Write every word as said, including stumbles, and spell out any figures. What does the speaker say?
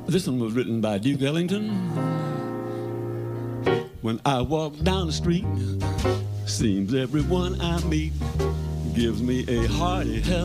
This one was written by Duke Ellington. When I walk down the street, seems everyone I meet gives me a hearty hello.